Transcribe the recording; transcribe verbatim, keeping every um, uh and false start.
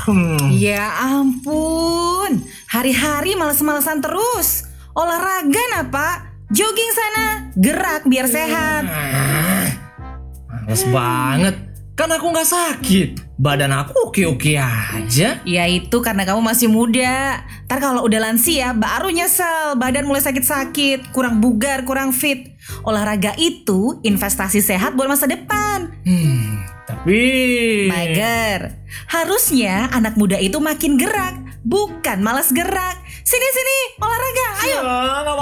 Hmm. Ya ampun, hari-hari males-malesan terus. Olahraga nah Pak, jogging sana, gerak biar sehat. Males banget. Kan aku gak sakit. Badan aku oke-oke aja. Ya itu karena kamu masih muda. Ntar kalau udah lansia baru nyesel, badan mulai sakit-sakit, kurang bugar, kurang fit. Olahraga itu investasi sehat buat masa depan. Hmm, tapi... Mager, harusnya anak muda itu makin gerak, bukan malas gerak. Sini-sini, olahraga, ayo. Ya,